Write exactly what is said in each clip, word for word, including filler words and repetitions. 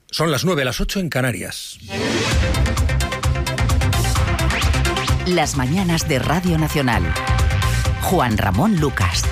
Son las nueve, las ocho en Canarias. Las mañanas de Radio Nacional. Juan Ramón Lucas.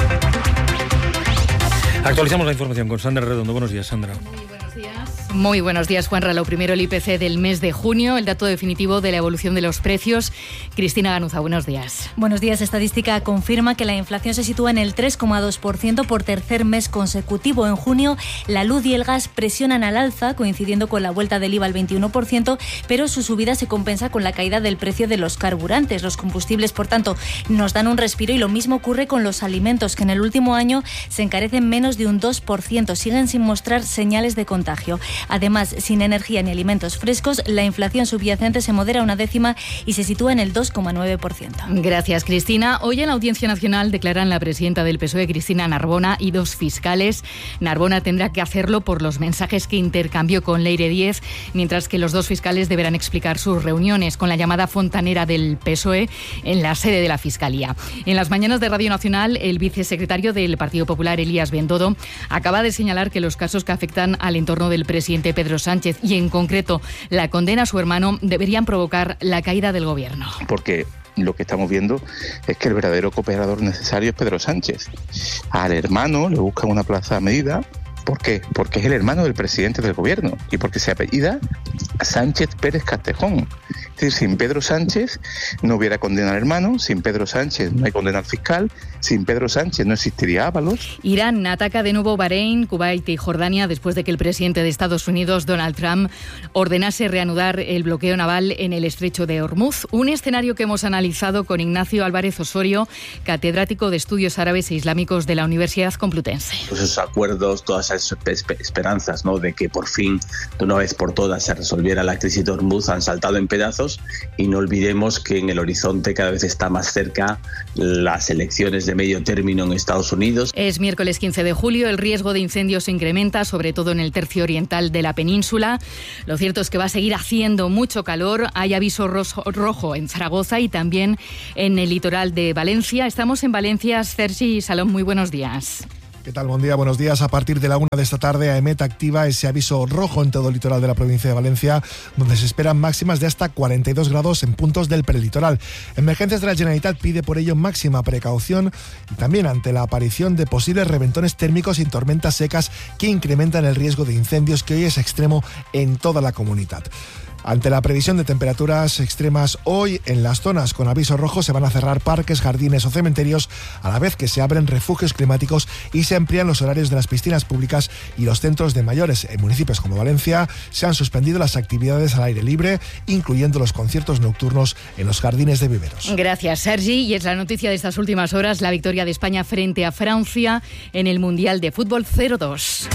Actualizamos la información con Sandra Redondo. Buenos días, Sandra. Muy buenos días. Muy buenos días, Juanra. Lo primero, el I P C del mes de junio, el dato definitivo de la evolución de los precios. Cristina Ganuza, buenos días. Buenos días. Estadística confirma que la inflación se sitúa en el tres coma dos por ciento por tercer mes consecutivo. En junio, la luz y el gas presionan al alza, coincidiendo con la vuelta del I V A al veintiuno por ciento, pero su subida se compensa con la caída del precio de los carburantes. Los combustibles, por tanto, nos dan un respiro, y lo mismo ocurre con los alimentos, que en el último año se encarecen menos de un dos por ciento. Siguen sin mostrar señales de contagio. Además, sin energía ni alimentos frescos, la inflación subyacente se modera una décima y se sitúa en el dos coma nueve por ciento. Gracias, Cristina. Hoy en la Audiencia Nacional declaran la presidenta del P S O E, Cristina Narbona, y dos fiscales. Narbona tendrá que hacerlo por los mensajes que intercambió con Leire Díez, mientras que los dos fiscales deberán explicar sus reuniones con la llamada fontanera del P S O E en la sede de la Fiscalía. En las mañanas de Radio Nacional, el vicesecretario del Partido Popular, Elías Bendodo, acaba de señalar que los casos que afectan al entorno del presidente Pedro Sánchez, y en concreto la condena a su hermano, deberían provocar la caída del gobierno. Porque lo que estamos viendo es que el verdadero cooperador necesario es Pedro Sánchez. Al hermano le buscan una plaza a medida. ¿Por qué? Porque es el hermano del presidente del gobierno y porque se apellida Sánchez Pérez Castejón. Es decir, sin Pedro Sánchez no hubiera condena al hermano, sin Pedro Sánchez no hay condena al fiscal, sin Pedro Sánchez no existiría Ábalos. Irán ataca de nuevo Bahrein, Kuwait y Jordania después de que el presidente de Estados Unidos, Donald Trump, ordenase reanudar el bloqueo naval en el estrecho de Hormuz. Un escenario que hemos analizado con Ignacio Álvarez Osorio, catedrático de Estudios Árabes e Islámicos de la Universidad Complutense. Pues esos acuerdos, todas esas esperanzas, ¿no?, de que por fin, de una vez por todas, se resolviera la crisis de Hormuz, han saltado en pedazos, y no olvidemos que en el horizonte cada vez está más cerca las elecciones de medio término en Estados Unidos. Es miércoles quince de julio, el riesgo de incendios se incrementa, sobre todo en el tercio oriental de la península. Lo cierto es que va a seguir haciendo mucho calor. Hay aviso rojo en Zaragoza y también en el litoral de Valencia. Estamos en Valencia. Sergi Salón, muy buenos días. ¿Qué tal? Buen día, buenos días. A partir de la una de esta tarde, AEMET activa ese aviso rojo en todo el litoral de la provincia de Valencia, donde se esperan máximas de hasta cuarenta y dos grados en puntos del prelitoral. Emergencias de la Generalitat pide por ello máxima precaución, y también ante la aparición de posibles reventones térmicos y tormentas secas que incrementan el riesgo de incendios, que hoy es extremo en toda la comunidad. Ante la previsión de temperaturas extremas hoy, en las zonas con aviso rojo se van a cerrar parques, jardines o cementerios, a la vez que se abren refugios climáticos y se amplían los horarios de las piscinas públicas y los centros de mayores. En municipios como Valencia se han suspendido las actividades al aire libre, incluyendo los conciertos nocturnos en los jardines de viveros. Gracias, Sergi. Y es la noticia de estas últimas horas, la victoria de España frente a Francia en el Mundial de Fútbol cero dos.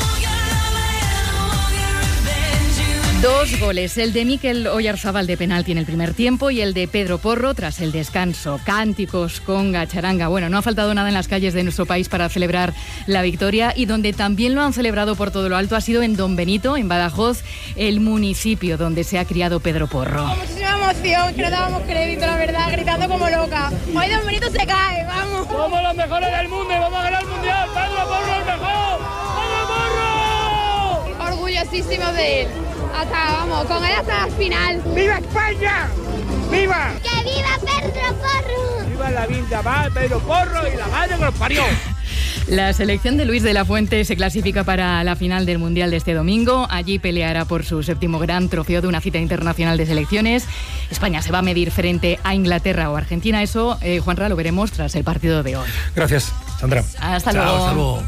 Dos goles, el de Mikel Oyarzábal de penalti en el primer tiempo y el de Pedro Porro tras el descanso. Cánticos, conga, charanga. Bueno, no ha faltado nada en las calles de nuestro país para celebrar la victoria, y donde también lo han celebrado por todo lo alto ha sido en Don Benito, en Badajoz, el municipio donde se ha criado Pedro Porro. Muchísima emoción, que no dábamos crédito, la verdad, gritando como loca. Hoy Don Benito se cae, vamos. Somos los mejores del mundo y vamos a ganar el mundial. Pedro Porro el mejor. ¡Pedro Porro! Orgullosísimos de él. Hasta, vamos, con él hasta la final. ¡Viva España! ¡Viva! ¡Que viva Pedro Porro! ¡Viva la vinda mal, Pedro Porro y la madre que los parió! La selección de Luis de la Fuente se clasifica para la final del Mundial de este domingo. Allí peleará por su séptimo gran trofeo de una cita internacional de selecciones. España se va a medir frente a Inglaterra o Argentina. Eso, eh, Juanra, lo veremos tras el partido de hoy. Gracias, Sandra. Hasta Chao, luego. Hasta luego.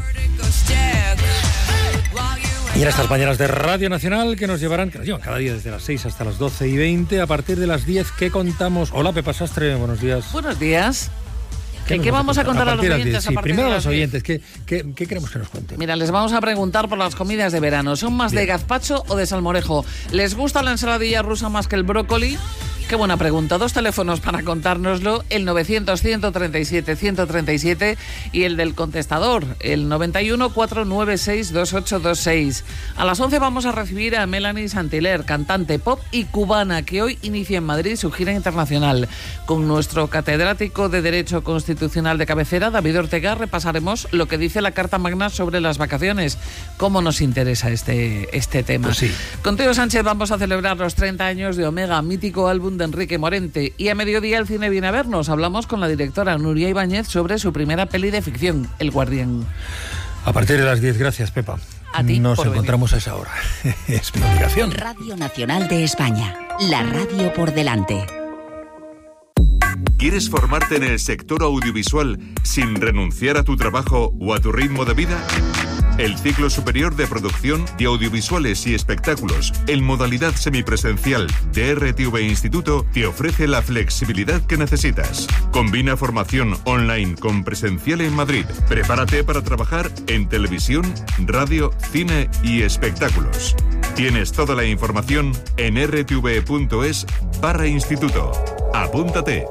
Y en estas mañanas de Radio Nacional que nos llevarán, que nos llevan cada día desde las seis hasta las doce y veinte, a partir de las diez, ¿qué contamos? Hola, Pepa Sastre, buenos días. Buenos días. ¿Qué, ¿Qué, ¿Qué vamos a contar a, a los oyentes? Sí, primero a los oyentes, ¿qué, qué, ¿qué queremos que nos cuenten? Mira, les vamos a preguntar por las comidas de verano. ¿Son más Bien. de gazpacho o de salmorejo? ¿Les gusta la ensaladilla rusa más que el brócoli? Qué buena pregunta. Dos teléfonos para contárnoslo, el novecientos, ciento treinta y siete, ciento treinta y siete y el del contestador, el noventa y uno, cuatrocientos noventa y seis, veintiocho veintiséis. A las once vamos a recibir a Melanie Saint-Hilaire, cantante pop y cubana, que hoy inicia en Madrid su gira internacional. Con nuestro catedrático de Derecho Constitucional de cabecera, David Ortega, repasaremos lo que dice la Carta Magna sobre las vacaciones. ¿Cómo nos interesa este, este tema? Pues sí. Con Teo Sánchez vamos a celebrar los treinta años de Omega, mítico álbum de Enrique Morente. Y a mediodía el cine viene a vernos. Hablamos con la directora Nuria Ibáñez sobre su primera peli de ficción, El Guardián. A partir de las diez, gracias, Pepa. A ti Nos por encontramos venir. a esa hora. Es mi obligación. Radio Nacional de España. La radio por delante. ¿Quieres formarte en el sector audiovisual sin renunciar a tu trabajo o a tu ritmo de vida? El ciclo superior de producción de audiovisuales y espectáculos en modalidad semipresencial de R T V Instituto te ofrece la flexibilidad que necesitas. Combina formación online con presencial en Madrid. Prepárate para trabajar en televisión, radio, cine y espectáculos. Tienes toda la información en r t v punto es barra instituto. Apúntate.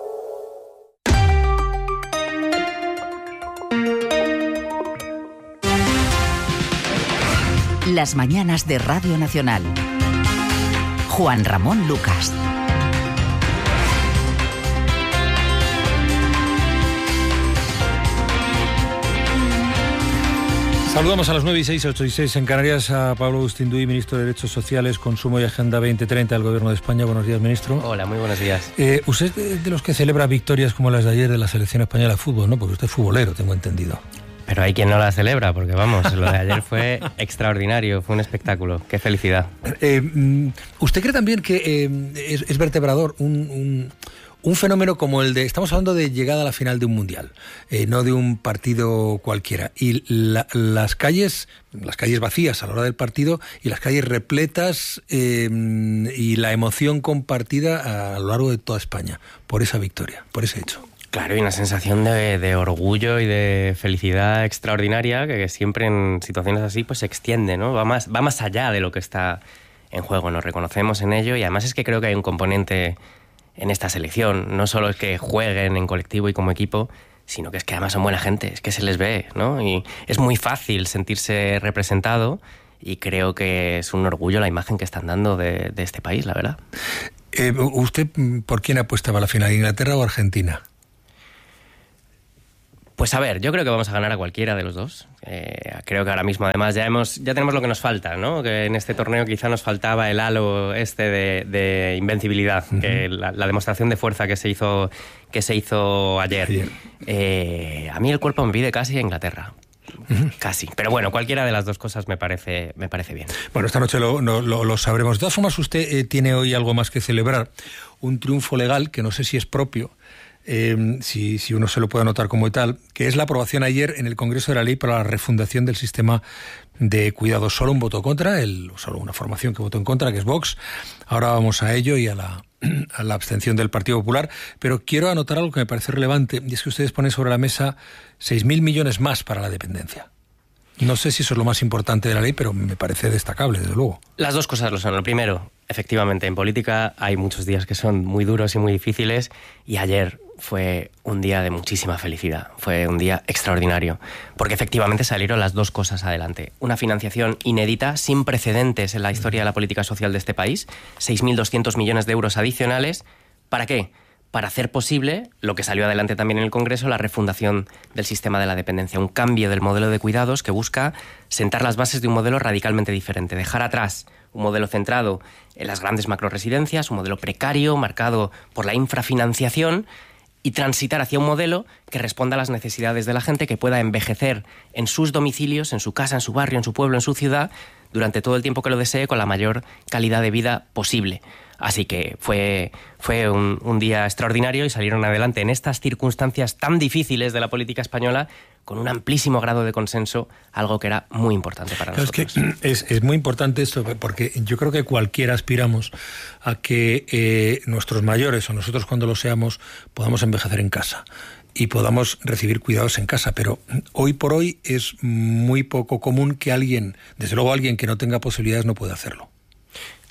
Las mañanas de Radio Nacional. Juan Ramón Lucas. Saludamos a las nueve y seis, ocho y seis en Canarias a Pablo Agustín Duy, ministro de Derechos Sociales, Consumo y Agenda veinte treinta del Gobierno de España. Buenos días, ministro. Hola, muy buenos días. Eh, usted es de los que celebra victorias como las de ayer de la Selección Española de Fútbol, ¿no? Porque usted es futbolero, tengo entendido. Pero hay quien no la celebra, porque vamos, lo de ayer fue extraordinario, fue un espectáculo. ¡Qué felicidad! Eh, ¿Usted cree también que eh, es, es vertebrador un, un, un fenómeno como el de... Estamos hablando de llegada a la final de un mundial, eh, no de un partido cualquiera. Y la, las calles, las calles vacías a la hora del partido y las calles repletas eh, y la emoción compartida a lo largo de toda España por esa victoria, por ese hecho. Claro, y una sensación de, de orgullo y de felicidad extraordinaria que, que siempre en situaciones así pues se extiende, ¿no? Va más, va más allá de lo que está en juego, nos reconocemos en ello y además es que creo que hay un componente en esta selección, no solo es que jueguen en colectivo y como equipo, sino que es que además son buena gente, es que se les ve, ¿no? Y es muy fácil sentirse representado y creo que es un orgullo la imagen que están dando de, de este país, la verdad. Eh, ¿Usted por quién apostaba a la final, Inglaterra o Argentina? Pues a ver, yo creo que vamos a ganar a cualquiera de los dos. Eh, creo que ahora mismo además ya hemos ya tenemos lo que nos falta, ¿no? Que en este torneo quizá nos faltaba el halo este de, de invencibilidad, uh-huh. que la, la demostración de fuerza que se hizo que se hizo ayer. ayer. Eh, a mí el cuerpo me pide casi a Inglaterra. Uh-huh. Casi. Pero bueno, cualquiera de las dos cosas me parece, me parece bien. Bueno, esta noche lo, lo, lo sabremos. De todas formas, usted eh, tiene hoy algo más que celebrar. Un triunfo legal que no sé si es propio. Eh, si, si uno se lo puede anotar como tal, que es la aprobación ayer en el Congreso de la Ley para la refundación del sistema de cuidados. Solo un voto contra, el, solo una formación que votó en contra, que es Vox. Ahora vamos a ello y a la, a la abstención del Partido Popular. Pero quiero anotar algo que me parece relevante, y es que ustedes ponen sobre la mesa seis mil millones más para la dependencia. No sé si eso es lo más importante de la ley, pero me parece destacable, desde luego. Las dos cosas lo son. Lo primero, efectivamente, en política hay muchos días que son muy duros y muy difíciles, y ayer fue un día de muchísima felicidad. Fue un día extraordinario, porque efectivamente salieron las dos cosas adelante. Una financiación inédita, sin precedentes en la historia de la política social de este país, seis mil doscientos millones de euros adicionales. ¿Para qué? Para hacer posible, lo que salió adelante también en el Congreso, la refundación del sistema de la dependencia, un cambio del modelo de cuidados que busca sentar las bases de un modelo radicalmente diferente, dejar atrás un modelo centrado en las grandes macroresidencias, un modelo precario, marcado por la infrafinanciación, y transitar hacia un modelo que responda a las necesidades de la gente, que pueda envejecer en sus domicilios, en su casa, en su barrio, en su pueblo, en su ciudad, durante todo el tiempo que lo desee, con la mayor calidad de vida posible. Así que fue, fue un, un día extraordinario y salieron adelante en estas circunstancias tan difíciles de la política española con un amplísimo grado de consenso, algo que era muy importante para claro, nosotros. Es, que es, es muy importante esto, porque yo creo que cualquiera aspiramos a que eh, nuestros mayores o nosotros cuando lo seamos podamos envejecer en casa y podamos recibir cuidados en casa, pero hoy por hoy es muy poco común que alguien, desde luego alguien que no tenga posibilidades no pueda hacerlo.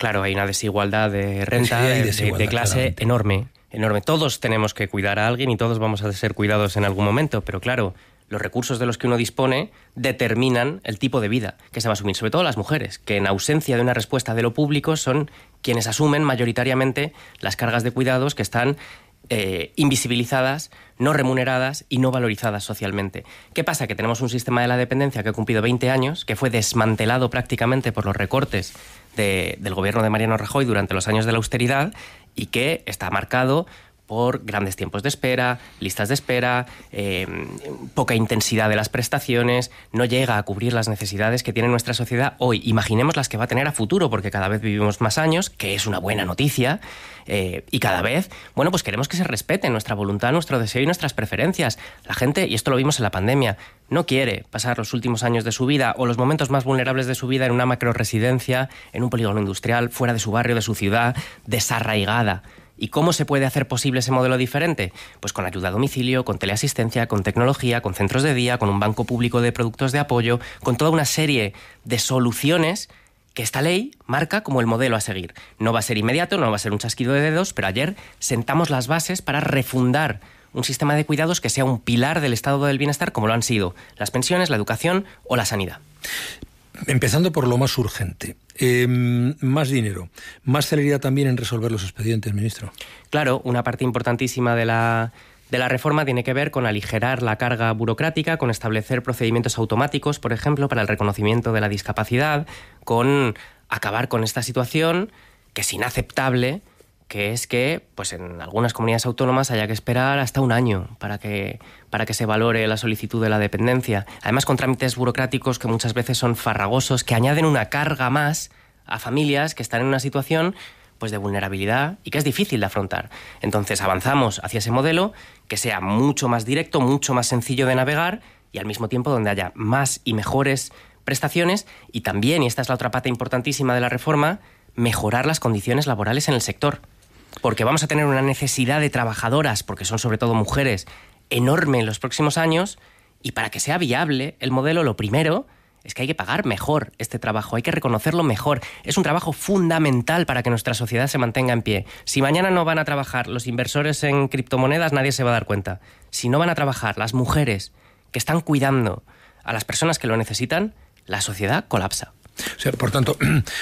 Claro, hay una desigualdad de renta, Sí, hay de, desigualdad, de clase claramente. enorme, enorme. Todos tenemos que cuidar a alguien y todos vamos a ser cuidados en algún momento, pero claro, los recursos de los que uno dispone determinan el tipo de vida que se va a asumir, sobre todo las mujeres, que en ausencia de una respuesta de lo público son quienes asumen mayoritariamente las cargas de cuidados que están eh, invisibilizadas, no remuneradas y no valorizadas socialmente. ¿Qué pasa? Que tenemos un sistema de la dependencia que ha cumplido veinte años, que fue desmantelado prácticamente por los recortes de, del gobierno de Mariano Rajoy durante los años de la austeridad y que está marcado por grandes tiempos de espera, listas de espera, eh, poca intensidad de las prestaciones, no llega a cubrir las necesidades que tiene nuestra sociedad hoy. Imaginemos las que va a tener a futuro, porque cada vez vivimos más años, que es una buena noticia, eh, y cada vez, bueno, pues queremos que se respete nuestra voluntad, nuestro deseo y nuestras preferencias. La gente, y esto lo vimos en la pandemia, no quiere pasar los últimos años de su vida o los momentos más vulnerables de su vida en una macroresidencia, en un polígono industrial, fuera de su barrio, de su ciudad, desarraigada. ¿Y cómo se puede hacer posible ese modelo diferente? Pues con ayuda a domicilio, con teleasistencia, con tecnología, con centros de día, con un banco público de productos de apoyo, con toda una serie de soluciones que esta ley marca como el modelo a seguir. No va a ser inmediato, no va a ser un chasquido de dedos, pero ayer sentamos las bases para refundar un sistema de cuidados que sea un pilar del estado del bienestar como lo han sido las pensiones, la educación o la sanidad. Empezando por lo más urgente, eh, más dinero, más celeridad también en resolver los expedientes, ministro. Claro, una parte importantísima de la, de la reforma tiene que ver con aligerar la carga burocrática, con establecer procedimientos automáticos, por ejemplo, para el reconocimiento de la discapacidad, con acabar con esta situación que es inaceptable, que es que pues en algunas comunidades autónomas haya que esperar hasta un año para que, para que se valore la solicitud de la dependencia. Además, con trámites burocráticos que muchas veces son farragosos, que añaden una carga más a familias que están en una situación pues de vulnerabilidad y que es difícil de afrontar. Entonces avanzamos hacia ese modelo que sea mucho más directo, mucho más sencillo de navegar y al mismo tiempo donde haya más y mejores prestaciones y también, y esta es la otra pata importantísima de la reforma, mejorar las condiciones laborales en el sector. Porque vamos a tener una necesidad de trabajadoras, porque son sobre todo mujeres, enorme en los próximos años, y para que sea viable el modelo, lo primero es que hay que pagar mejor este trabajo, hay que reconocerlo mejor. Es un trabajo fundamental para que nuestra sociedad se mantenga en pie. Si mañana no van a trabajar los inversores en criptomonedas, nadie se va a dar cuenta. Si no van a trabajar las mujeres que están cuidando a las personas que lo necesitan, la sociedad colapsa. O sea, por tanto,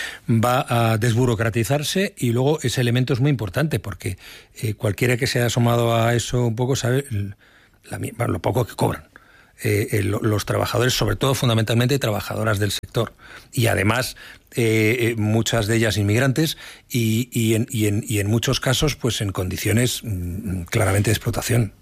va a desburocratizarse y luego ese elemento es muy importante porque eh, cualquiera que se haya asomado a eso un poco sabe la, bueno, lo poco que cobran eh, eh, los trabajadores, sobre todo fundamentalmente trabajadoras del sector y además eh, eh, muchas de ellas inmigrantes y, y, en, y, en, y en muchos casos pues en condiciones mm, claramente de explotación.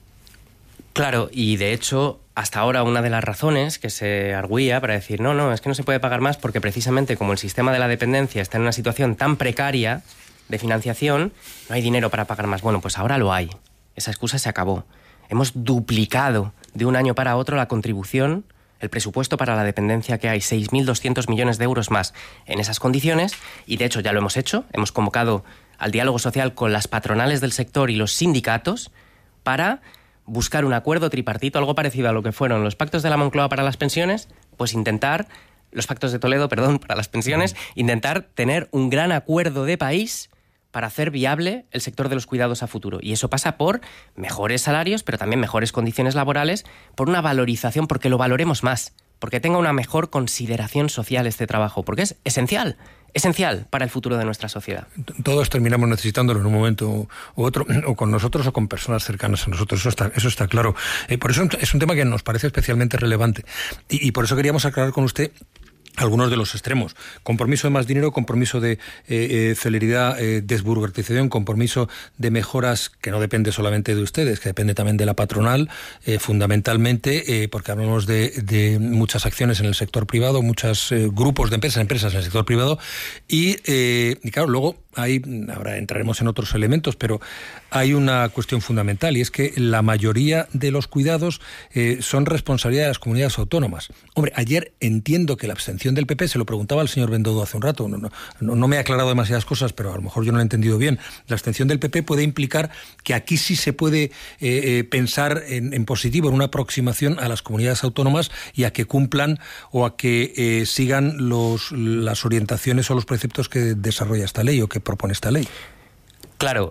Claro, y de hecho, hasta ahora una de las razones que se arguía para decir no, no, es que no se puede pagar más porque precisamente como el sistema de la dependencia está en una situación tan precaria de financiación, no hay dinero para pagar más. Bueno, pues ahora lo hay. Esa excusa se acabó. Hemos duplicado de un año para otro la contribución, el presupuesto para la dependencia que hay, seis mil doscientos millones de euros más en esas condiciones, y de hecho ya lo hemos hecho. Hemos convocado al diálogo social con las patronales del sector y los sindicatos para buscar un acuerdo tripartito, algo parecido a lo que fueron los pactos de la Moncloa para las pensiones, pues intentar, los pactos de Toledo, perdón, para las pensiones, intentar tener un gran acuerdo de país para hacer viable el sector de los cuidados a futuro. Y eso pasa por mejores salarios, pero también mejores condiciones laborales, por una valorización, porque lo valoremos más, porque tenga una mejor consideración social este trabajo, porque es esencial. Esencial para el futuro de nuestra sociedad. Todos terminamos necesitándolo en un momento u otro, o con nosotros o con personas cercanas a nosotros, eso está, eso está claro. Eh, por eso es un tema que nos parece especialmente relevante. Y, y por eso queríamos aclarar con usted algunos de los extremos. Compromiso de más dinero, compromiso de eh, eh, celeridad, eh, desburocratización, compromiso de mejoras que no depende solamente de ustedes, que depende también de la patronal, eh, fundamentalmente, eh, porque hablamos de, de muchas acciones en el sector privado, muchos eh, grupos de empresas, empresas en el sector privado, y, eh, y claro, luego hay, ahora entraremos en otros elementos, pero hay una cuestión fundamental, y es que la mayoría de los cuidados eh, son responsabilidad de las comunidades autónomas. Hombre, ayer entiendo que la abstención del P P, se lo preguntaba al señor Bendodo hace un rato, no, no, no me ha aclarado demasiadas cosas, pero a lo mejor yo no lo he entendido bien. La abstención del P P puede implicar que aquí sí se puede eh, eh, pensar en, en positivo, en una aproximación a las comunidades autónomas y a que cumplan o a que eh, sigan los, las orientaciones o los preceptos que desarrolla esta ley o que propone esta ley. Claro,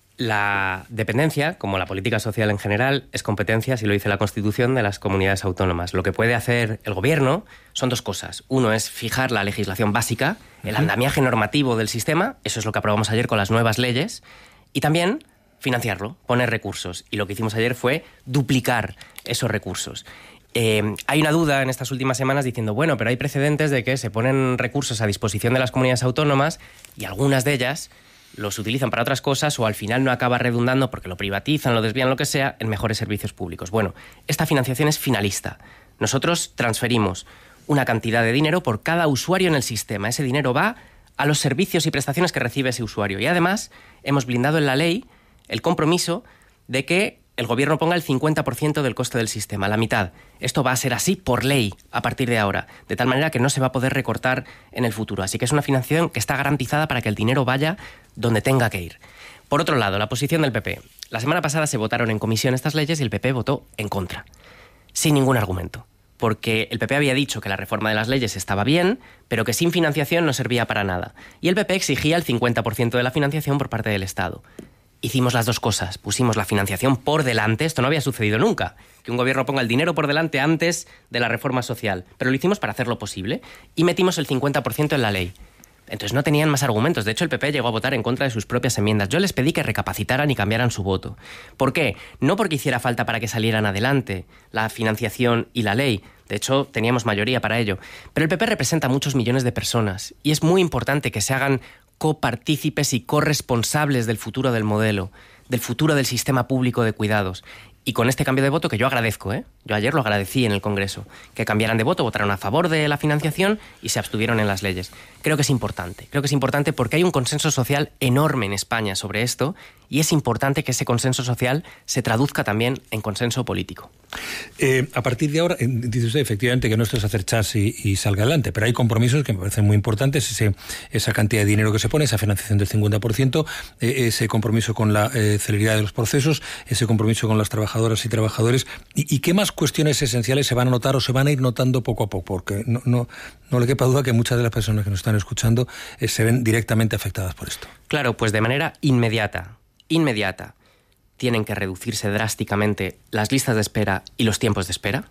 la dependencia, como la política social en general, es competencia, si lo dice la Constitución, de las comunidades autónomas. Lo que puede hacer el Gobierno son dos cosas. Uno es fijar la legislación básica, el andamiaje normativo del sistema, eso es lo que aprobamos ayer con las nuevas leyes, y también financiarlo, poner recursos. Y lo que hicimos ayer fue duplicar esos recursos. Eh, hay una duda en estas últimas semanas diciendo, bueno, pero hay precedentes de que se ponen recursos a disposición de las comunidades autónomas y algunas de ellas los utilizan para otras cosas o al final no acaba redundando porque lo privatizan, lo desvían, lo que sea, en mejores servicios públicos. Bueno, esta financiación es finalista. Nosotros transferimos una cantidad de dinero por cada usuario en el sistema. Ese dinero va a los servicios y prestaciones que recibe ese usuario. Y además hemos blindado en la ley el compromiso de que el Gobierno ponga el cincuenta por ciento del coste del sistema, la mitad. Esto va a ser así por ley a partir de ahora, de tal manera que no se va a poder recortar en el futuro. Así que es una financiación que está garantizada para que el dinero vaya donde tenga que ir. Por otro lado, la posición del P P. La semana pasada se votaron en comisión estas leyes y el P P votó en contra, sin ningún argumento. Porque el P P había dicho que la reforma de las leyes estaba bien, pero que sin financiación no servía para nada. Y el P P exigía el cincuenta por ciento de la financiación por parte del Estado. Hicimos las dos cosas, pusimos la financiación por delante, esto no había sucedido nunca, que un gobierno ponga el dinero por delante antes de la reforma social, pero lo hicimos para hacerlo posible y metimos el cincuenta por ciento en la ley. Entonces no tenían más argumentos, de hecho el P P llegó a votar en contra de sus propias enmiendas. Yo les pedí que recapacitaran y cambiaran su voto. ¿Por qué? No porque hiciera falta para que salieran adelante la financiación y la ley, de hecho teníamos mayoría para ello, pero el P P representa a muchos millones de personas y es muy importante que se hagan copartícipes y corresponsables del futuro del modelo, del futuro del sistema público de cuidados. Y con este cambio de voto, que yo agradezco, ¿eh? yo ayer lo agradecí en el Congreso, que cambiaran de voto, votaron a favor de la financiación y se abstuvieron en las leyes. Creo que es importante, creo que es importante porque hay un consenso social enorme en España sobre esto y es importante que ese consenso social se traduzca también en consenso político. Eh, a partir de ahora, dice usted efectivamente que no esto es hacer chas y, y salga adelante, pero hay compromisos que me parecen muy importantes, ese, esa cantidad de dinero que se pone, esa financiación del cincuenta por ciento, eh, ese compromiso con la eh, celeridad de los procesos, ese compromiso con las trabajadoras y trabajadores, y, y qué más cuestiones esenciales se van a notar o se van a ir notando poco a poco, porque no, no, no le quepa duda que muchas de las personas que nos están escuchando eh, se ven directamente afectadas por esto. Claro, pues de manera inmediata, inmediata, tienen que reducirse drásticamente las listas de espera y los tiempos de espera.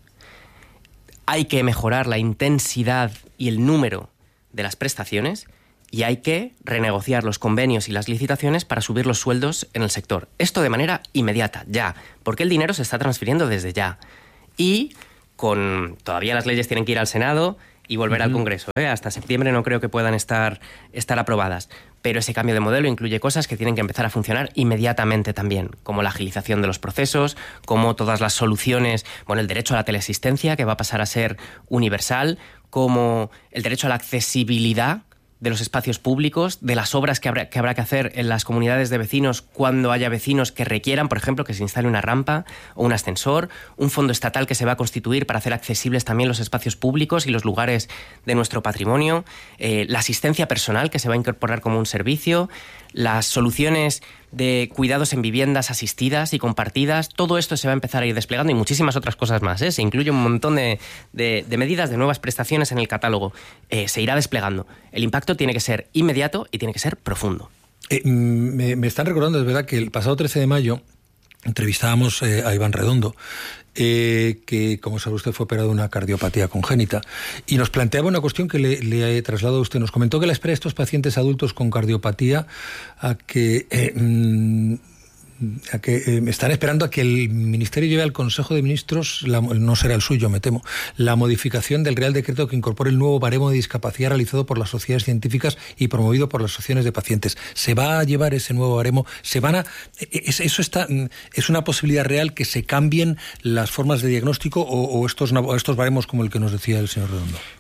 Hay que mejorar la intensidad y el número de las prestaciones y hay que renegociar los convenios y las licitaciones para subir los sueldos en el sector. Esto de manera inmediata, ya, porque el dinero se está transfiriendo desde ya. Y con todavía las leyes tienen que ir al Senado y volver uh-huh. al Congreso. ¿eh? Hasta septiembre no creo que puedan estar, estar aprobadas. Pero ese cambio de modelo incluye cosas que tienen que empezar a funcionar inmediatamente también, como la agilización de los procesos, como todas las soluciones, bueno, el derecho a la teleasistencia, que va a pasar a ser universal, como el derecho a la accesibilidad de los espacios públicos, de las obras que habrá, que habrá que hacer en las comunidades de vecinos cuando haya vecinos que requieran, por ejemplo, que se instale una rampa o un ascensor, un fondo estatal que se va a constituir para hacer accesibles también los espacios públicos y los lugares de nuestro patrimonio, eh, la asistencia personal que se va a incorporar como un servicio, las soluciones de cuidados en viviendas asistidas y compartidas, todo esto se va a empezar a ir desplegando y muchísimas otras cosas más. ¿eh? Se incluye un montón de, de, de medidas, de nuevas prestaciones en el catálogo. Eh, se irá desplegando. El impacto tiene que ser inmediato y tiene que ser profundo. Eh, me, me están recordando, es verdad, que el pasado trece de mayo entrevistábamos eh, a Iván Redondo, eh, que, como sabe usted, fue operado de una cardiopatía congénita, y nos planteaba una cuestión que le, le he trasladado a usted. Nos comentó que la espera de estos pacientes adultos con cardiopatía a que... Eh, mmm, a que eh, están esperando a que el Ministerio lleve al Consejo de Ministros, la, no será el suyo, me temo, la modificación del Real Decreto que incorpore el nuevo baremo de discapacidad realizado por las sociedades científicas y promovido por las asociaciones de pacientes. ¿Se va a llevar ese nuevo baremo? ¿Se van a, es, eso está, es una posibilidad real que se cambien las formas de diagnóstico o, o estos, o estos baremos como el que nos decía el señor Redondo?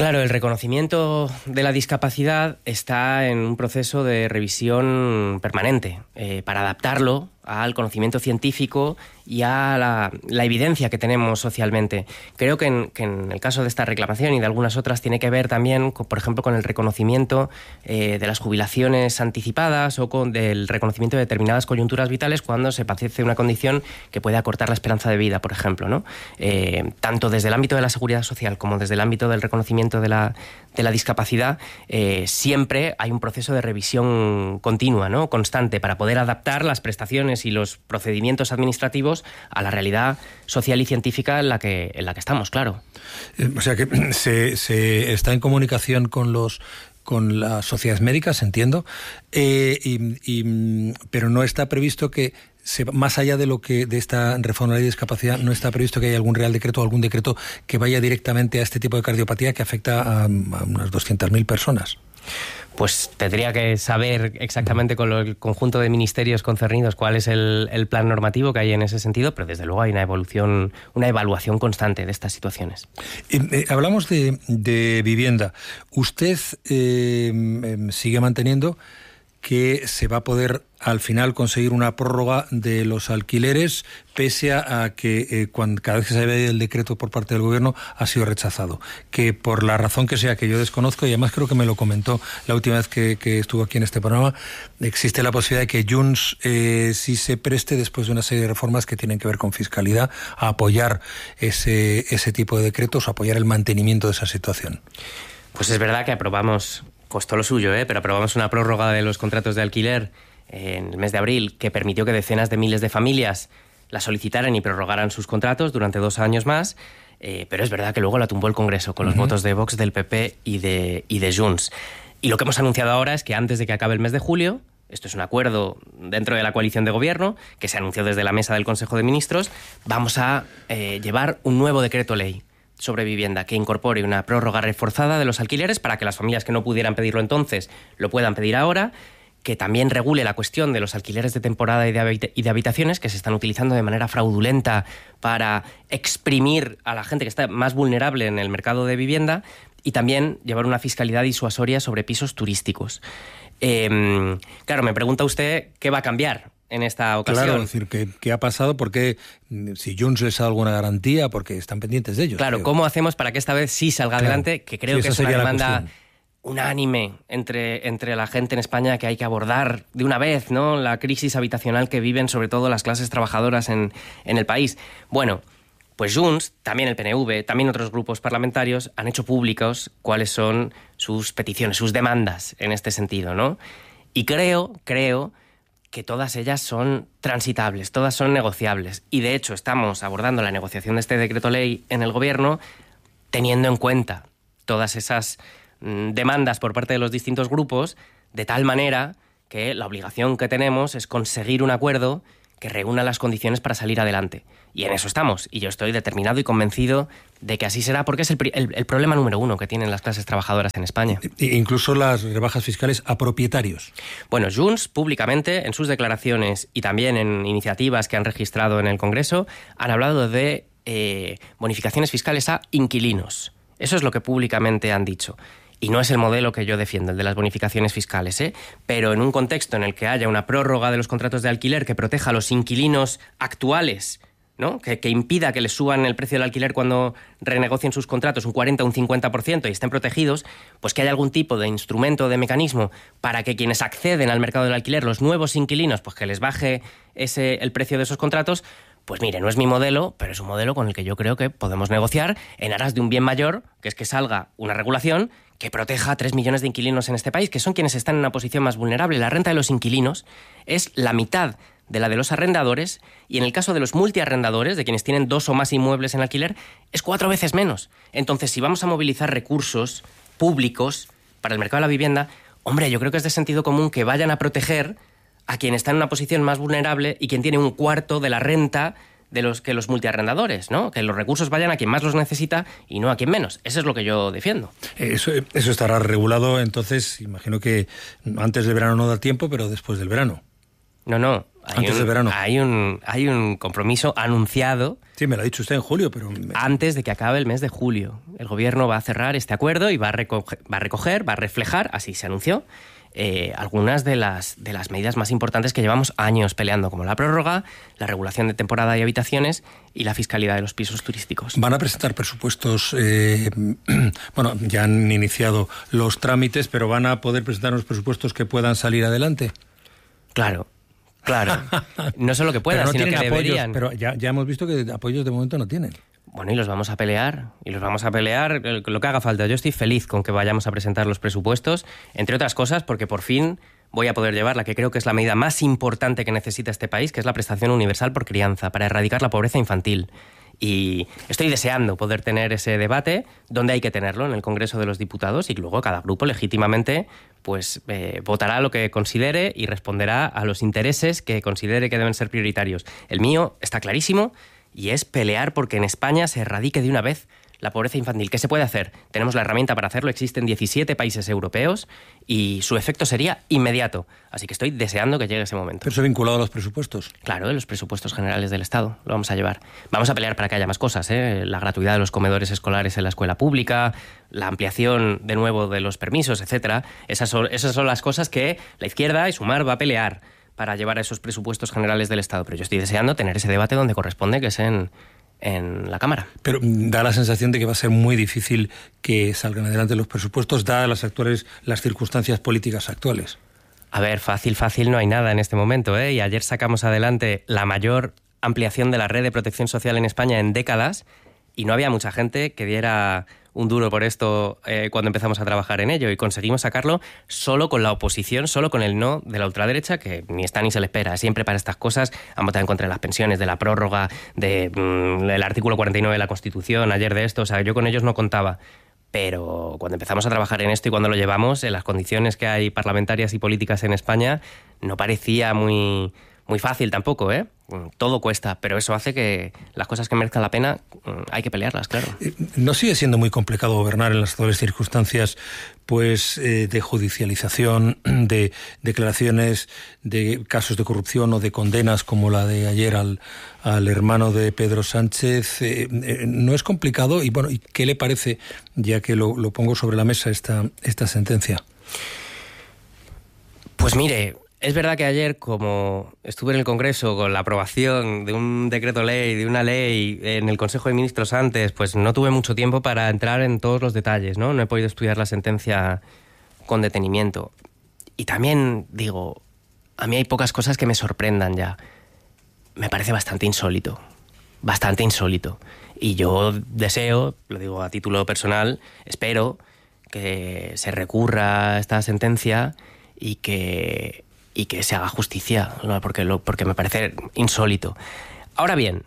Claro, el reconocimiento de la discapacidad está en un proceso de revisión permanente eh, para adaptarlo al conocimiento científico y a la, la evidencia que tenemos socialmente. Creo que en, que en el caso de esta reclamación y de algunas otras tiene que ver también, con, por ejemplo, con el reconocimiento eh, de las jubilaciones anticipadas o con del reconocimiento de determinadas coyunturas vitales cuando se padece una condición que puede acortar la esperanza de vida, por ejemplo, ¿no? Eh, tanto desde el ámbito de la seguridad social como desde el ámbito del reconocimiento de la, de la discapacidad, eh, siempre hay un proceso de revisión continua, ¿no? Constante, para poder adaptar las prestaciones y los procedimientos administrativos a la realidad social y científica en la que, en la que estamos, claro. O sea que se, se está en comunicación con los con las sociedades médicas, entiendo, eh, y, y, pero no está previsto que se, más allá de lo que de esta reforma de la ley de discapacidad, no está previsto que haya algún real decreto o algún decreto que vaya directamente a este tipo de cardiopatía que afecta a, a unas doscientas mil personas. Pues tendría que saber exactamente con lo, el conjunto de ministerios concernidos cuál es el, el plan normativo que hay en ese sentido, pero desde luego hay una evolución, una evaluación constante de estas situaciones. Eh, eh, hablamos de, de vivienda. ¿Usted eh, sigue manteniendo que se va a poder al final conseguir una prórroga de los alquileres pese a que eh, cuando, cada vez que se ve el decreto por parte del gobierno ha sido rechazado? Que por la razón que sea, que yo desconozco, y además creo que me lo comentó la última vez que, que estuvo aquí en este programa, existe la posibilidad de que Junts eh, sí se preste, después de una serie de reformas que tienen que ver con fiscalidad, a apoyar ese, ese tipo de decretos, a apoyar el mantenimiento de esa situación. Pues es verdad que aprobamos, costó lo suyo, ¿eh? pero aprobamos una prórroga de los contratos de alquiler en el mes de abril que permitió que decenas de miles de familias la solicitaran y prorrogaran sus contratos durante dos años más, eh, pero es verdad que luego la tumbó el Congreso con los uh-huh. votos de Vox, del P P y de, y de Junts. Y lo que hemos anunciado ahora es que antes de que acabe el mes de julio, esto es un acuerdo dentro de la coalición de gobierno que se anunció desde la mesa del Consejo de Ministros, vamos a eh, llevar un nuevo decreto ley sobre vivienda que incorpore una prórroga reforzada de los alquileres para que las familias que no pudieran pedirlo entonces lo puedan pedir ahora, que también regule la cuestión de los alquileres de temporada y de, habita- y de habitaciones que se están utilizando de manera fraudulenta para exprimir a la gente que está más vulnerable en el mercado de vivienda, y también llevar una fiscalidad disuasoria sobre pisos turísticos. Eh, claro, me pregunta usted qué va a cambiar en esta ocasión. Claro, es decir, ¿qué, qué ha pasado? Porque si Junts les ha dado alguna garantía, porque están pendientes de ellos. Claro, creo. ¿Cómo hacemos para que esta vez sí salga claro. adelante? Que creo sí, que es una demanda unánime entre, entre la gente en España, que hay que abordar de una vez, ¿no? La crisis habitacional que viven sobre todo las clases trabajadoras en, en el país. Bueno, pues Junts, también el P N V, también otros grupos parlamentarios han hecho públicos cuáles son sus peticiones, sus demandas en este sentido, ¿no? Y creo, creo... que todas ellas son transitables, todas son negociables. Y de hecho estamos abordando la negociación de este decreto ley en el gobierno teniendo en cuenta todas esas mmm, demandas por parte de los distintos grupos, de tal manera que la obligación que tenemos es conseguir un acuerdo que reúna las condiciones para salir adelante. Y en eso estamos. Y yo estoy determinado y convencido de que así será, porque es el, el, el problema número uno que tienen las clases trabajadoras en España. E incluso las rebajas fiscales a propietarios. Bueno, Junts públicamente, en sus declaraciones y también en iniciativas que han registrado en el Congreso, han hablado de eh, bonificaciones fiscales a inquilinos. Eso es lo que públicamente han dicho. Y no es el modelo que yo defiendo, el de las bonificaciones fiscales, ¿eh? Pero en un contexto en el que haya una prórroga de los contratos de alquiler que proteja a los inquilinos actuales, ¿no? Que, que impida que les suban el precio del alquiler cuando renegocien sus contratos un cuarenta o un cincuenta por ciento y estén protegidos, pues que haya algún tipo de instrumento, de mecanismo para que quienes acceden al mercado del alquiler, los nuevos inquilinos, pues que les baje ese, el precio de esos contratos. Pues mire, no es mi modelo, pero es un modelo con el que yo creo que podemos negociar en aras de un bien mayor, que es que salga una regulación que proteja a tres millones de inquilinos en este país, que son quienes están en una posición más vulnerable. La renta de los inquilinos es la mitad de la de los arrendadores, y en el caso de los multiarrendadores, de quienes tienen dos o más inmuebles en alquiler, es cuatro veces menos. Entonces, si vamos a movilizar recursos públicos para el mercado de la vivienda, hombre, yo creo que es de sentido común que vayan a proteger a quien está en una posición más vulnerable y quien tiene un cuarto de la renta de los que los multiarrendadores, ¿no? Que los recursos vayan a quien más los necesita y no a quien menos. Eso es lo que yo defiendo. Eso, eso estará regulado, entonces, imagino que antes del verano no da tiempo, pero después del verano. No, no. Hay antes un, de verano. Hay un, hay un compromiso anunciado. Sí, me lo ha dicho usted en julio, pero... Antes de que acabe el mes de julio. El gobierno va a cerrar este acuerdo y va a recoger, va a, recoger, va a reflejar, así se anunció, eh, algunas de las, de las medidas más importantes que llevamos años peleando, como la prórroga, la regulación de temporada y habitaciones y la fiscalidad de los pisos turísticos. Van a presentar presupuestos, eh, bueno, ya han iniciado los trámites, pero van a poder presentar unos presupuestos que puedan salir adelante. Claro. Claro, no solo que puedan, no sino que apoyos, deberían. Pero ya, ya hemos visto que apoyos de momento no tienen. Bueno, y los vamos a pelear, y los vamos a pelear lo que haga falta. Yo estoy feliz con que vayamos a presentar los presupuestos, entre otras cosas porque por fin voy a poder llevar la que creo que es la medida más importante que necesita este país, que es la prestación universal por crianza, para erradicar la pobreza infantil. Y estoy deseando poder tener ese debate donde hay que tenerlo, en el Congreso de los Diputados, y luego cada grupo legítimamente pues eh, votará lo que considere y responderá a los intereses que considere que deben ser prioritarios. El mío está clarísimo y es pelear porque en España se erradique de una vez la pobreza infantil. ¿Qué se puede hacer? Tenemos la herramienta para hacerlo, existen diecisiete países europeos y su efecto sería inmediato. Así que estoy deseando que llegue ese momento. ¿Pero eso vinculado a los presupuestos? Claro, de los presupuestos generales del Estado lo vamos a llevar. Vamos a pelear para que haya más cosas, ¿eh? La gratuidad de los comedores escolares en la escuela pública, la ampliación de nuevo de los permisos, etcétera. Esas son, esas son las cosas que la izquierda y Sumar va a pelear para llevar a esos presupuestos generales del Estado. Pero yo estoy deseando tener ese debate donde corresponde, que es en... en la Cámara. Pero da la sensación de que va a ser muy difícil que salgan adelante los presupuestos, dadas las actuales, las circunstancias políticas actuales. A ver, fácil, fácil no hay nada en este momento, ¿eh? Y ayer sacamos adelante la mayor ampliación de la red de protección social en España en décadas y no había mucha gente que diera un duro por esto eh, cuando empezamos a trabajar en ello, y conseguimos sacarlo solo con la oposición, solo con el no de la ultraderecha, que ni está ni se le espera. Siempre para estas cosas han votado en contra de las pensiones, de la prórroga, del de, artículo cuarenta y nueve de la Constitución, ayer de esto. O sea, yo con ellos no contaba. Pero cuando empezamos a trabajar en esto y cuando lo llevamos, en las condiciones que hay parlamentarias y políticas en España, no parecía muy... muy fácil tampoco, ¿eh? Todo cuesta, pero eso hace que las cosas que merezcan la pena hay que pelearlas, claro. ¿No sigue siendo muy complicado gobernar en las actuales circunstancias, pues, eh, de judicialización, de declaraciones de casos de corrupción o de condenas como la de ayer al, al hermano de Pedro Sánchez? Eh, eh, ¿No es complicado? Y bueno, ¿y qué le parece, ya que lo, lo pongo sobre la mesa, esta, esta sentencia? Pues mire... Es verdad que ayer, como estuve en el Congreso con la aprobación de un decreto ley, de una ley en el Consejo de Ministros antes, pues no tuve mucho tiempo para entrar en todos los detalles, ¿no? No he podido estudiar la sentencia con detenimiento. Y también, digo, a mí hay pocas cosas que me sorprendan ya. Me parece bastante insólito, bastante insólito. Y yo deseo, lo digo a título personal, espero que se recurra a esta sentencia y que... y que se haga justicia, ¿no? porque, lo, porque me parece insólito. Ahora bien,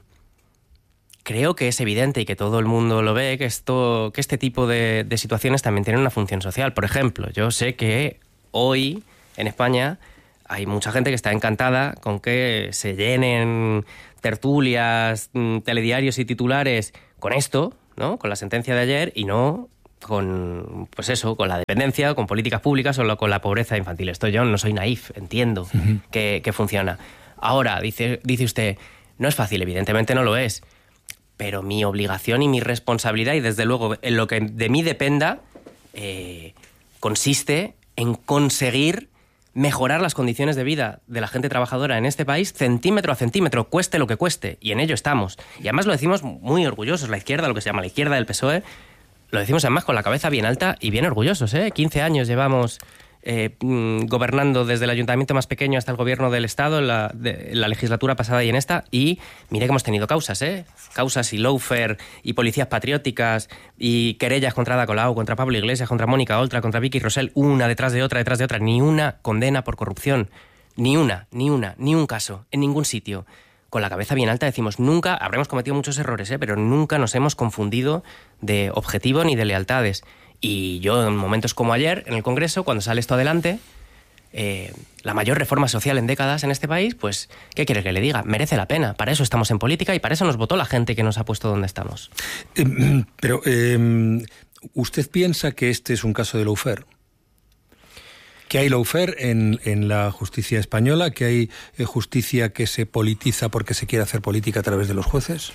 creo que es evidente y que todo el mundo lo ve, que, esto, que este tipo de, de situaciones también tienen una función social. Por ejemplo, yo sé que hoy en España hay mucha gente que está encantada con que se llenen tertulias, telediarios y titulares con esto, ¿no? Con la sentencia de ayer, y no... con, pues eso, con la dependencia, con políticas públicas o con la pobreza infantil. Esto yo no soy naif, entiendo uh-huh. que, que funciona. Ahora, dice, dice usted, no es fácil, evidentemente no lo es, pero mi obligación y mi responsabilidad, y desde luego en lo que de mí dependa, eh, consiste en conseguir mejorar las condiciones de vida de la gente trabajadora en este país centímetro a centímetro, cueste lo que cueste, y en ello estamos. Y además lo decimos muy orgullosos, la izquierda, lo que se llama la izquierda del P S O E, lo decimos además con la cabeza bien alta y bien orgullosos, ¿eh? quince años llevamos eh, gobernando desde el ayuntamiento más pequeño hasta el gobierno del Estado en la, de, en la legislatura pasada y en esta, y mire que hemos tenido causas, ¿eh? Causas y lawfare y policías patrióticas y querellas contra Ada Colau, contra Pablo Iglesias, contra Mónica Oltra, contra Vicky Rosell, una detrás de otra, detrás de otra, ni una condena por corrupción, ni una, ni una, ni un caso, en ningún sitio. Con la cabeza bien alta decimos, nunca, habremos cometido muchos errores, ¿eh? pero nunca nos hemos confundido de objetivo ni de lealtades. Y yo, en momentos como ayer, en el Congreso, cuando sale esto adelante, eh, la mayor reforma social en décadas en este país, pues, ¿qué quiere que le diga? Merece la pena. Para eso estamos en política y para eso nos votó la gente que nos ha puesto donde estamos. Eh, pero, eh, ¿usted piensa que este es un caso de lawfare? que hay lawfare en, en la justicia española, que hay eh, justicia que se politiza porque se quiere hacer política a través de los jueces.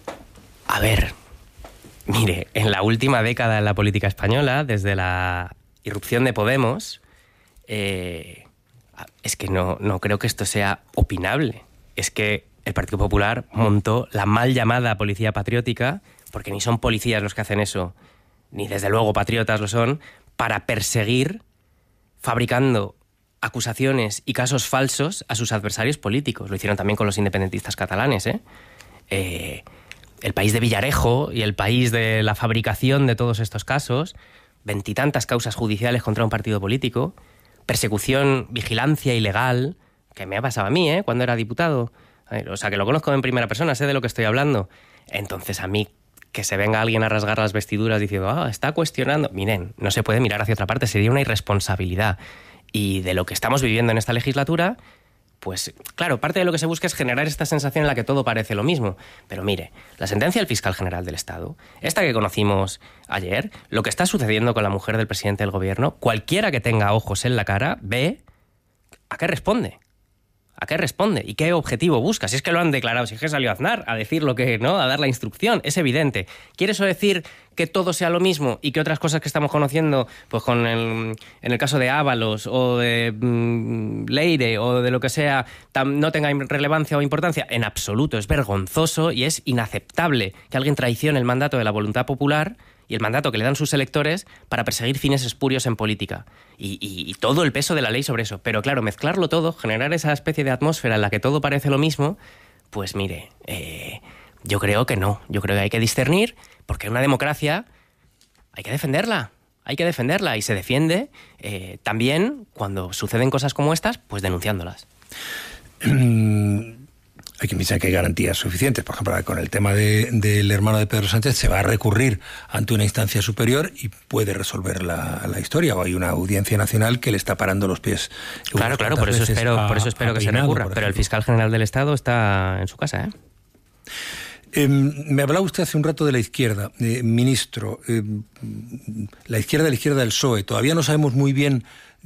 A ver, mire, en la última década en la política española, desde la irrupción de Podemos, eh, es que no, no creo que esto sea opinable. Es que el Partido Popular montó la mal llamada policía patriótica, porque ni son policías los que hacen eso, ni desde luego patriotas lo son, para perseguir, fabricando acusaciones y casos falsos a sus adversarios políticos. Lo hicieron también con los independentistas catalanes, ¿eh? Eh, el país de Villarejo y el país de la fabricación de todos estos casos, veintitantas causas judiciales contra un partido político, persecución, vigilancia ilegal, que me ha pasado a mí, ¿eh? Cuando era diputado. O sea, que lo conozco en primera persona, sé de lo que estoy hablando. Entonces, a mí, que se venga alguien a rasgar las vestiduras diciendo, ah, está cuestionando. Miren, no se puede mirar hacia otra parte, sería una irresponsabilidad. Y de lo que estamos viviendo en esta legislatura, pues, claro, parte de lo que se busca es generar esta sensación en la que todo parece lo mismo. Pero mire, la sentencia del fiscal general del Estado, esta que conocimos ayer, lo que está sucediendo con la mujer del presidente del gobierno, cualquiera que tenga ojos en la cara ve a qué responde. ¿A qué responde? ¿Y qué objetivo busca? Si es que lo han declarado, si es que salió Aznar a decir lo que, ¿no? A dar la instrucción, es evidente. ¿Quiere eso decir que todo sea lo mismo y que otras cosas que estamos conociendo, pues con el, en el caso de Ábalos o de mmm, Leire o de lo que sea, tam, no tenga relevancia o importancia? En absoluto, es vergonzoso y es inaceptable que alguien traicione el mandato de la voluntad popular y el mandato que le dan sus electores para perseguir fines espurios en política. Y, y, y todo el peso de la ley sobre eso. Pero claro, mezclarlo todo, generar esa especie de atmósfera en la que todo parece lo mismo, pues mire, eh, yo creo que no. Yo creo que hay que discernir, porque una democracia hay que defenderla. Hay que defenderla y se defiende eh, también cuando suceden cosas como estas, pues denunciándolas. Hay que pensar que hay garantías suficientes. Por ejemplo, con el tema de, del hermano de Pedro Sánchez, se va a recurrir ante una instancia superior y puede resolver la, la historia. O hay una audiencia nacional que le está parando los pies. Claro, claro, por eso espero, a, por eso espero que Peinado, se recurra. Pero el fiscal general del Estado está en su casa, ¿eh? Eh, me hablaba usted hace un rato de la izquierda, eh, ministro. Eh, la izquierda, la izquierda del P S O E. Todavía no sabemos muy bien.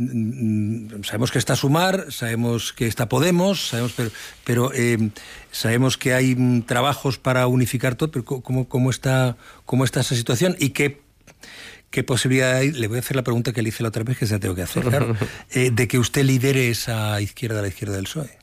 Sabemos que está Sumar, sabemos que está Podemos, sabemos, pero, pero eh, sabemos que hay trabajos para unificar todo, pero ¿cómo, cómo, está, cómo está esa situación? ¿Y qué, qué posibilidad hay? Le voy a hacer la pregunta que le hice la otra vez, que se la tengo que hacer, claro, eh, de que usted lidere esa izquierda, la izquierda del P S O E.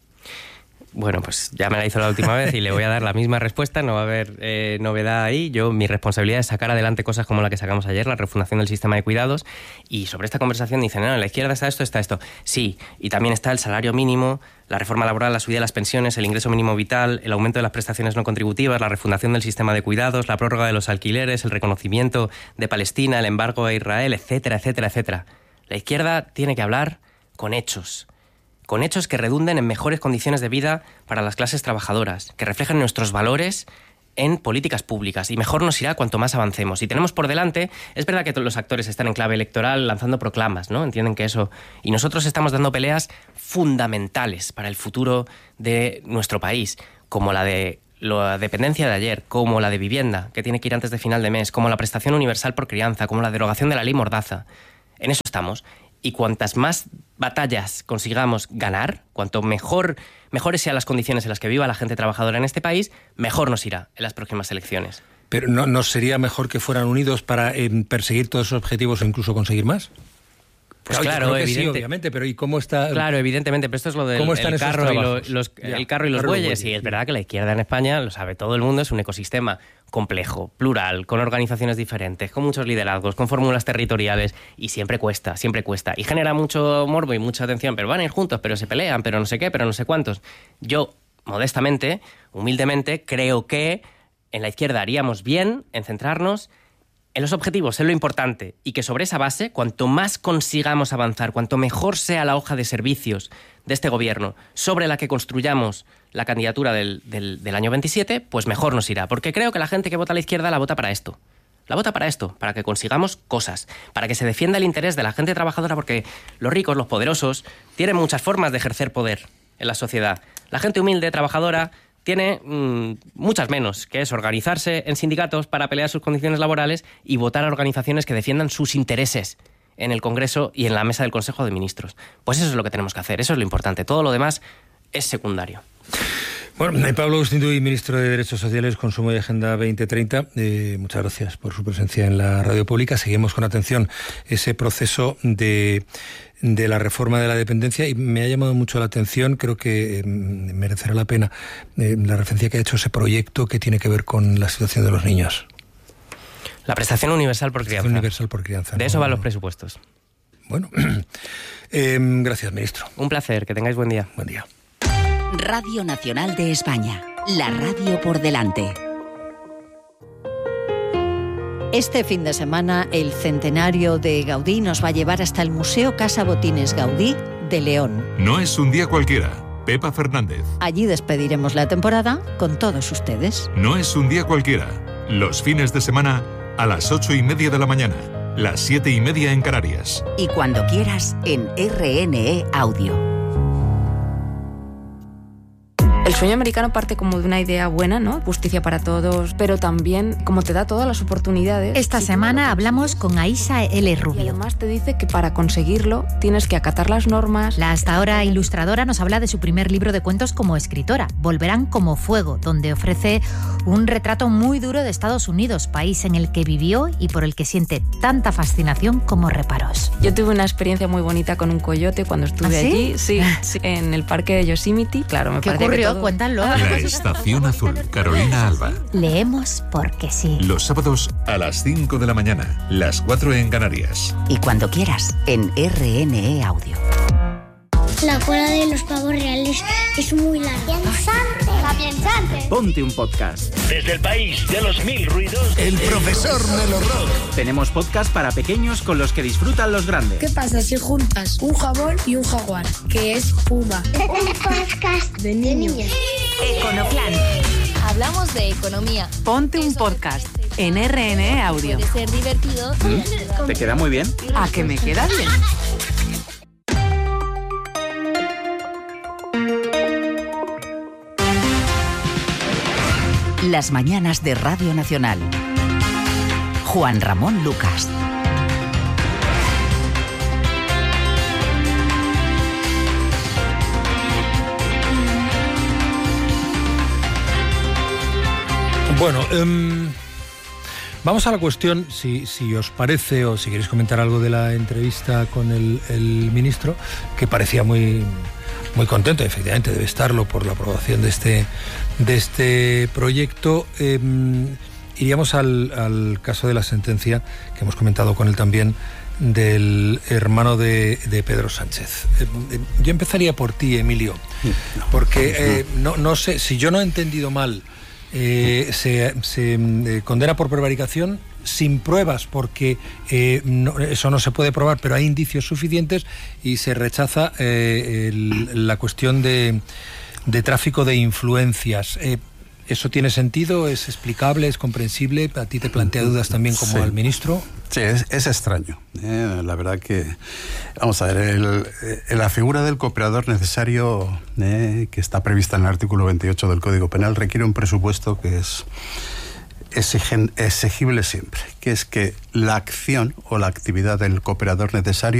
Bueno, pues ya me la hizo la última vez y le voy a dar la misma respuesta, no va a haber eh, novedad ahí. Yo, mi responsabilidad es sacar adelante cosas como la que sacamos ayer, la refundación del sistema de cuidados, y sobre esta conversación dicen, no, en la izquierda está esto, está esto. Sí, y también está el salario mínimo, la reforma laboral, la subida de las pensiones, el ingreso mínimo vital, el aumento de las prestaciones no contributivas, la refundación del sistema de cuidados, la prórroga de los alquileres, el reconocimiento de Palestina, el embargo a Israel, etcétera, etcétera, etcétera. La izquierda tiene que hablar con hechos. Con hechos que redunden en mejores condiciones de vida para las clases trabajadoras, que reflejen nuestros valores en políticas públicas, y mejor nos irá cuanto más avancemos. Y tenemos por delante, es verdad que todos los actores están en clave electoral lanzando proclamas, ¿no? Entienden que eso... Y nosotros estamos dando peleas fundamentales para el futuro de nuestro país, como la de la dependencia de ayer, como la de vivienda, que tiene que ir antes de final de mes, como la prestación universal por crianza, como la derogación de la ley Mordaza. En eso estamos. Y cuantas más batallas consigamos ganar, cuanto mejor, mejores sean las condiciones en las que viva la gente trabajadora en este país, mejor nos irá en las próximas elecciones. ¿Pero no, no sería mejor que fueran unidos para eh, perseguir todos esos objetivos o incluso conseguir más? Pues claro, claro, evidente, sí, obviamente, pero ¿y cómo está? Claro, evidentemente, pero esto es lo del el carro, y lo, los, el carro y los bueyes. Y es verdad que la izquierda en España, lo sabe todo el mundo, es un ecosistema complejo, plural, con organizaciones diferentes, con muchos liderazgos, con fórmulas territoriales, y siempre cuesta, siempre cuesta. Y genera mucho morbo y mucha atención, pero van a ir juntos, pero se pelean, pero no sé qué, pero no sé cuántos. Yo, modestamente, humildemente, creo que en la izquierda haríamos bien en centrarnos en los objetivos, en lo importante, y que sobre esa base, cuanto más consigamos avanzar, cuanto mejor sea la hoja de servicios de este gobierno sobre la que construyamos la candidatura del, del, del año veintisiete, pues mejor nos irá. Porque creo que la gente que vota a la izquierda la vota para esto. La vota para esto, para que consigamos cosas, para que se defienda el interés de la gente trabajadora, porque los ricos, los poderosos, tienen muchas formas de ejercer poder en la sociedad. La gente humilde, trabajadora, tiene mmm, muchas menos, que es organizarse en sindicatos para pelear sus condiciones laborales y votar a organizaciones que defiendan sus intereses en el Congreso y en la mesa del Consejo de Ministros. Pues eso es lo que tenemos que hacer, eso es lo importante. Todo lo demás es secundario. Bueno, Pablo Agustín Duy, ministro de Derechos Sociales, Consumo y Agenda veinte treinta, eh, muchas gracias por su presencia en la radio pública. Seguimos con atención ese proceso de, de la reforma de la dependencia y me ha llamado mucho la atención, creo que eh, merecerá la pena eh, la referencia que ha hecho ese proyecto que tiene que ver con la situación de los niños. La prestación universal por crianza. Universal por crianza. De ¿no? eso van los presupuestos. Bueno, eh, gracias, ministro. Un placer, que tengáis buen día. Buen día. Radio Nacional de España, la radio por delante. Este fin de semana, el centenario de Gaudí nos va a llevar hasta el Museo Casa Botines Gaudí de León. No es un día cualquiera. Pepa Fernández. Allí despediremos la temporada con todos ustedes. No es un día cualquiera. Los fines de semana a las ocho y media de la mañana, las siete y media en Canarias. Y cuando quieras en R N E Audio. El sueño americano parte como de una idea buena, ¿no? Justicia para todos, pero también como te da todas las oportunidades. Esta semana hablamos con Aisha L. Rubio. Y además te dice que para conseguirlo tienes que acatar las normas. La hasta ahora ilustradora nos habla de su primer libro de cuentos como escritora, Volverán como fuego, donde ofrece un retrato muy duro de Estados Unidos, país en el que vivió y por el que siente tanta fascinación como reparos. Yo tuve una experiencia muy bonita con un coyote cuando estuve ¿Ah, sí? allí, sí, sí, en el parque de Yosemite. Claro, me ¿Qué parece ocurrió? que todo... Cuéntalo. La Estación Azul, Carolina Alba. Leemos porque sí. Los sábados a las cinco de la mañana, las cuatro en Canarias. Y cuando quieras en R N E Audio. La cola de los pavos reales es muy larga. ¡Piensante! ¡La piensante! Ponte un podcast. Desde el país de los mil ruidos, El profesor Melo Rock. Tenemos podcast para pequeños con los que disfrutan los grandes. ¿Qué pasa si juntas un jabón y un jaguar? Que es Puma. Un podcast de niños. Econoplan. Hablamos de economía. Ponte un podcast en R N E Audio. Puede ser divertido. ¿Mm? ¿Te queda muy bien? ¿A que me queda bien? Las mañanas de Radio Nacional. Juan Ramón Lucas. Bueno, um, vamos a la cuestión, si, si os parece o si queréis comentar algo de la entrevista con el, el ministro, que parecía muy... muy contento, efectivamente debe estarlo por la aprobación de este, de este proyecto. Eh, iríamos al, al caso de la sentencia que hemos comentado con él también del hermano de, de Pedro Sánchez. Eh, eh, yo empezaría por ti, Emilio, porque eh, no, no sé, si yo no he entendido mal, eh, se, se eh, condena por prevaricación sin pruebas, porque eh, no, eso no se puede probar, pero hay indicios suficientes y se rechaza eh, el, la cuestión de, de tráfico de influencias. Eh, ¿Eso tiene sentido? ¿Es explicable? ¿Es comprensible? ¿A ti te plantea dudas también como sí. al ministro? Sí, es, es extraño. Eh, la verdad que, vamos a ver, el, el, la figura del cooperador necesario eh, que está prevista en el artículo veintiocho del Código Penal requiere un presupuesto que es exigen, exigible siempre, que es que la acción o la actividad del cooperador necesario